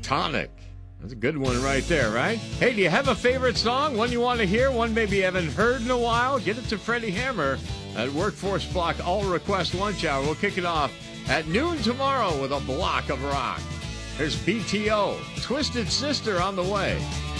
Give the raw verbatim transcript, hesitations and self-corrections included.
Tonic. That's a good one right there, right? Hey, do you have a favorite song? One you want to hear? One maybe you haven't heard in a while? Get it to Freddie Hammer at Workforce Block All Request Lunch Hour. We'll kick it off at noon tomorrow with a block of rock. There's B T O, Twisted Sister on the way.